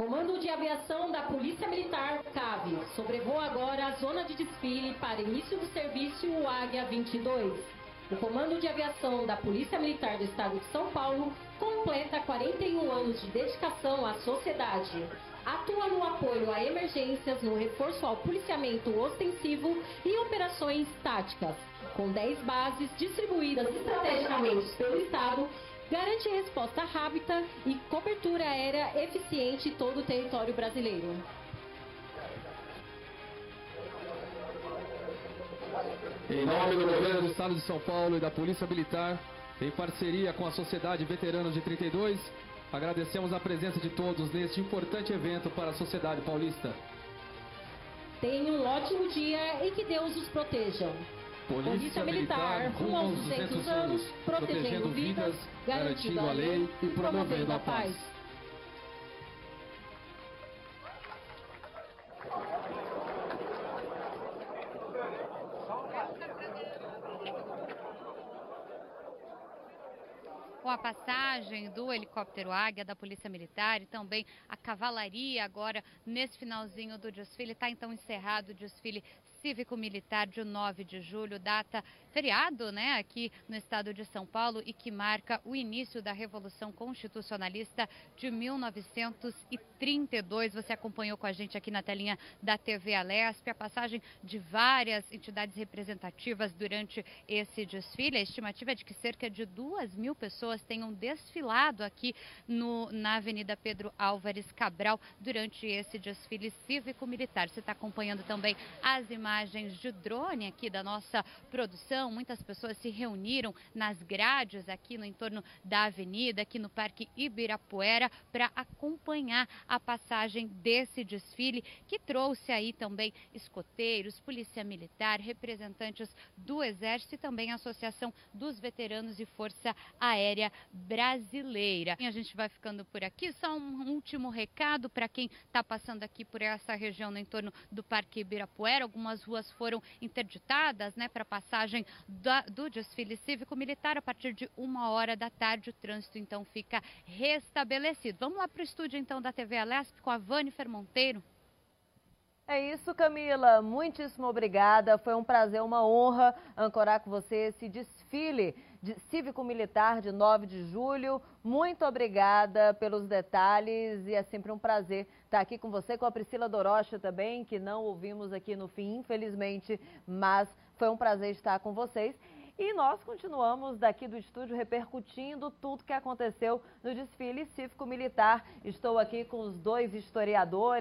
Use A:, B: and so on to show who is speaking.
A: Comando de Aviação da Polícia Militar, CAV, sobrevoa agora a zona de desfile para início do serviço o Águia 22. O Comando de Aviação da Polícia Militar do Estado de São Paulo completa 41 anos de dedicação à sociedade. Atua no apoio a emergências, no reforço ao policiamento ostensivo e operações táticas. Com 10 bases distribuídas estrategicamente pelo Estado, garante resposta rápida e cobertura aérea eficiente em todo o território brasileiro.
B: Em nome do Governo do Estado de São Paulo e da Polícia Militar, em parceria com a Sociedade Veteranos de 32, agradecemos a presença de todos neste importante evento para a sociedade paulista.
A: Tenham um ótimo dia e que Deus os proteja.
B: Polícia Militar, rumo aos 200 anos, protegendo vidas, garantindo a lei e promovendo a paz.
C: Com a passagem do helicóptero Águia da Polícia Militar e também a cavalaria agora nesse finalzinho do desfile, está então encerrado o desfile cívico-militar de 9 de julho, data feriado, né, aqui no estado de São Paulo e que marca o início da Revolução Constitucionalista de 1932. Você acompanhou com a gente aqui na telinha da TV Alesp a passagem de várias entidades representativas durante esse desfile. A estimativa é de que cerca de 2.000 pessoas tenham desfilado aqui na Avenida Pedro Álvares Cabral durante esse desfile cívico-militar. Você está acompanhando também as imagens de drone aqui da nossa produção. Muitas pessoas se reuniram nas grades aqui no entorno da avenida, aqui no Parque Ibirapuera, para acompanhar a passagem desse desfile, que trouxe aí também escoteiros, polícia militar, representantes do Exército e também a Associação dos Veteranos e Força Aérea Brasileira. E a gente vai ficando por aqui. Só um último recado para quem está passando aqui por essa região no entorno do Parque Ibirapuera. Algumas ruas foram interditadas, né, para passagem do desfile cívico-militar. A partir de 1h da tarde o trânsito então fica restabelecido. Vamos lá para o estúdio então da TV Alesp com a Vanifer Monteiro.
D: É isso, Camila. Muitíssimo obrigada. Foi um prazer, uma honra ancorar com você esse desfile cívico-militar de 9 de julho. Muito obrigada pelos detalhes e é sempre um prazer estar aqui com você, com a Priscila Dorocha também, que não ouvimos aqui no fim, infelizmente, mas foi um prazer estar com vocês. E nós continuamos daqui do estúdio repercutindo tudo que aconteceu no desfile cívico-militar. Estou aqui com os dois historiadores.